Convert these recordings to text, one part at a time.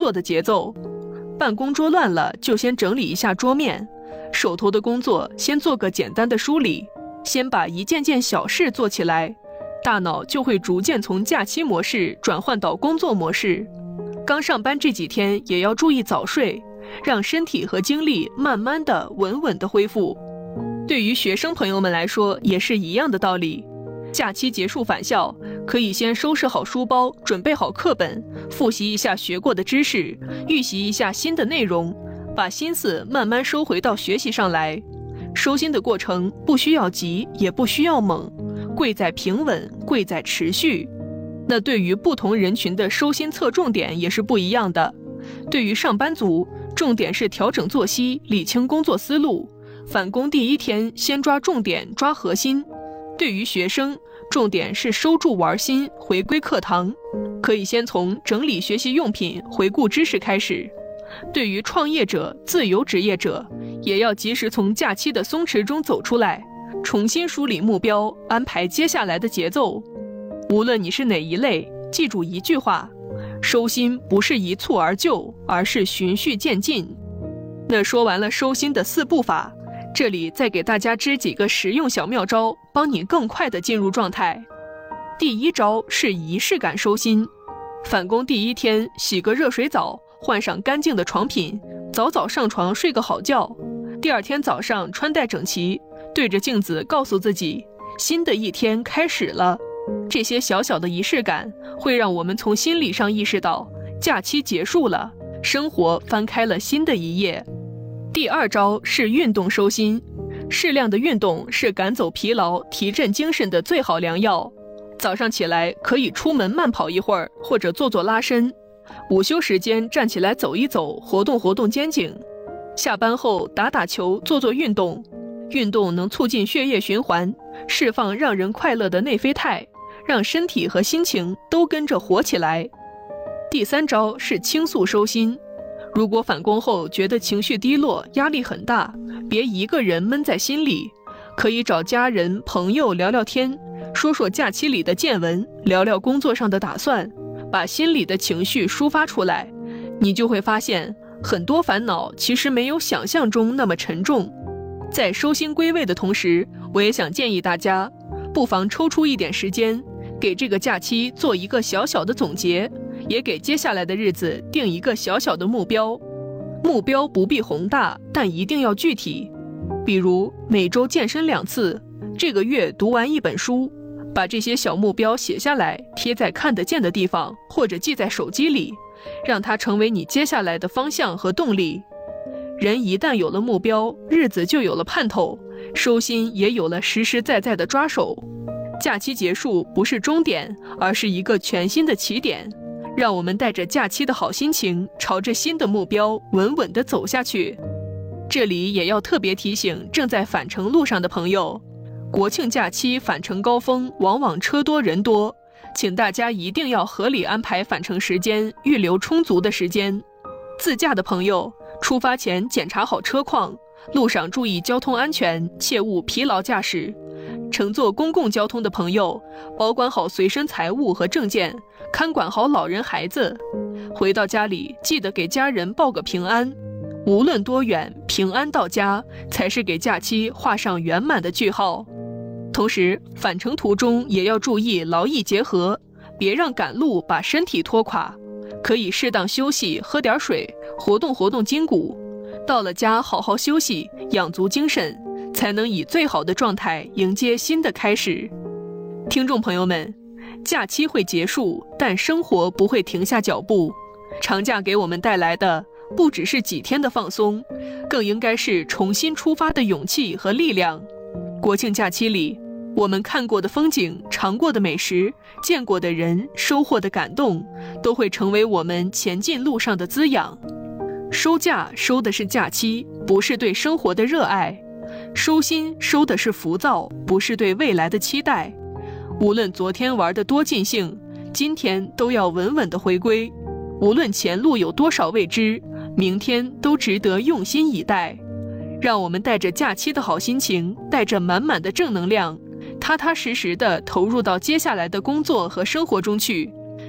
作的节奏。办公桌乱了，就先整理一下桌面，手头的工作先做个简单的梳理，先把一件件小事做起来，大脑就会逐渐从假期模式转换到工作模式。刚上班这几天也要注意早睡，让身体和精力慢慢的稳稳的恢复。对于学生朋友们来说也是一样的道理，假期结束返校，可以先收拾好书包，准备好课本，复习一下学过的知识，预习一下新的内容，把心思慢慢收回到学习上来。收心的过程不需要急，也不需要猛，贵在平稳，贵在持续。那对于不同人群的收心侧重点也是不一样的。对于上班族，重点是调整作息，理清工作思路，返工第一天先抓重点，抓核心。对于学生，重点是收住玩心，回归课堂，可以先从整理学习用品，回顾知识开始。对于创业者、自由职业者，也要及时从假期的松弛中走出来，重新梳理目标，安排接下来的节奏。无论你是哪一类，记住一句话：收心不是一蹴而就，而是循序渐进。那说完了收心的4步法，这里再给大家支几个实用小妙招，帮你更快地进入状态。第一招是仪式感收心。返工第一天，洗个热水澡，换上干净的床品，早早上床睡个好觉。第二天早上穿戴整齐，对着镜子告诉自己，新的一天开始了。这些小小的仪式感会让我们从心理上意识到，假期结束了，生活翻开了新的一页。第二招是运动收心。适量的运动是赶走疲劳、提振精神的最好良药。早上起来可以出门慢跑一会儿，或者做做拉伸。午休时间站起来走一走，活动活动肩颈。下班后打打球，做做运动。运动能促进血液循环，释放让人快乐的内啡肽，让身体和心情都跟着活起来。第三招是倾诉收心。如果返工后觉得情绪低落，压力很大，别一个人闷在心里，可以找家人朋友聊聊天，说说假期里的见闻，聊聊工作上的打算，把心里的情绪抒发出来，你就会发现很多烦恼其实没有想象中那么沉重。在收心归位的同时，我也想建议大家，不妨抽出一点时间，给这个假期做一个小小的总结，也给接下来的日子定一个小小的目标。目标不必宏大，但一定要具体。比如每周健身2次，这个月读完1本书。把这些小目标写下来，贴在看得见的地方，或者记在手机里，让它成为你接下来的方向和动力。人一旦有了目标，日子就有了盼头，收心也有了实实在在的抓手。假期结束不是终点，而是一个全新的起点。让我们带着假期的好心情，朝着新的目标稳稳地走下去。这里也要特别提醒正在返程路上的朋友，国庆假期返程高峰往往车多人多，请大家一定要合理安排返程时间，预留充足的时间。自驾的朋友，出发前检查好车况，路上注意交通安全，切勿疲劳驾驶。乘坐公共交通的朋友，保管好随身财物和证件，看管好老人孩子。回到家里，记得给家人报个平安。无论多远，平安到家才是给假期画上圆满的句号。同时，返程途中也要注意劳逸结合，别让赶路把身体拖垮。可以适当休息，喝点水，活动活动筋骨。到了家好好休息，养足精神，才能以最好的状态迎接新的开始。听众朋友们，假期会结束，但生活不会停下脚步。长假给我们带来的不只是几天的放松，更应该是重新出发的勇气和力量。国庆假期里，我们看过的风景，尝过的美食，见过的人，收获的感动，都会成为我们前进路上的滋养。收假收的是假期，不是对生活的热爱；收心收的是浮躁，不是对未来的期待。无论昨天玩得多尽兴，今天都要稳稳地回归。无论前路有多少未知，明天都值得用心以待。让我们带着假期的好心情，带着满满的正能量，踏踏实实地投入到接下来的工作和生活中去。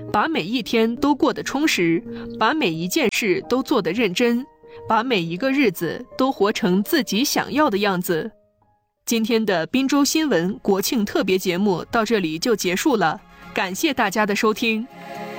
把每一天都过得充实，把每一件事都做得认真，把每一个日子都活成自己想要的样子。今天的滨州新闻国庆特别节目到这里就结束了，感谢大家的收听。